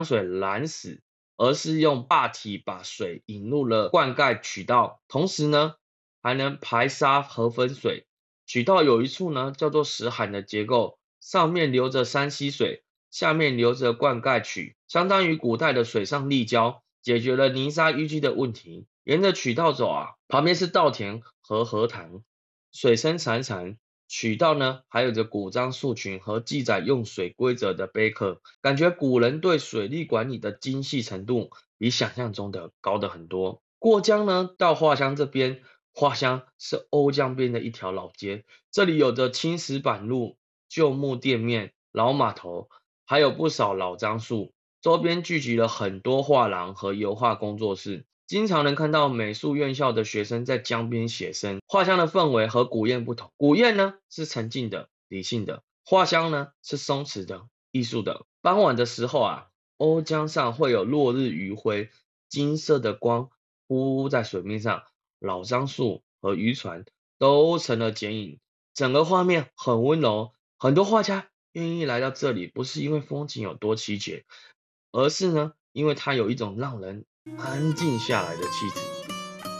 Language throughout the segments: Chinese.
水拦死，而是用坝体把水引入了灌溉渠道，同时呢，还能排沙和分水。渠道有一处呢叫做石函的结构，上面流着山溪水，下面流着灌溉渠，相当于古代的水上立交，解决了泥沙淤积的问题。沿着渠道走啊，旁边是稻田和荷塘，水声潺潺。渠道呢，还有着古樟树群和记载用水规则的碑刻，感觉古人对水利管理的精细程度比想象中的高得很多。过江呢，到华乡这边，华乡是瓯江边的一条老街，这里有着青石板路、旧木店面、老码头，还有不少老樟树，周边聚集了很多画廊和油画工作室。经常能看到美术院校的学生在江边写生。画乡的氛围和古堰不同，古堰呢是沉静的、理性的，画乡呢是松弛的、艺术的。傍晚的时候啊，瓯江上会有落日余晖，金色的光铺在水面上，老樟树和渔船都成了剪影，整个画面很温柔。很多画家愿意来到这里，不是因为风景有多凄绝，而是呢，因为它有一种让人安静下来的气质。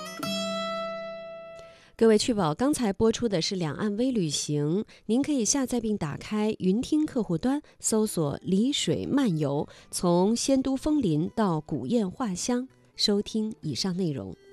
各位趣宝，刚才播出的是两岸微旅行，您可以下载并打开云听客户端，搜索“丽水漫游”，从仙都枫林到古堰画乡，收听以上内容。